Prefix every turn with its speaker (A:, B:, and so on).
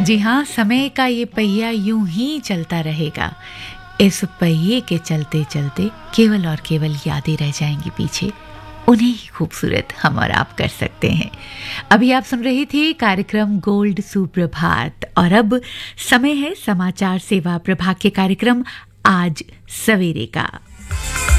A: जी हाँ, समय का ये पहिया यूं ही चलता रहेगा। इस पहिए के चलते चलते केवल और केवल यादें रह जाएंगी पीछे। उन्हें ही खूबसूरत हम और आप कर सकते हैं। अभी आप सुन रही थी कार्यक्रम गोल्ड सुप्रभात और अब समय है समाचार सेवा प्रभाग के कार्यक्रम आज सवेरे का।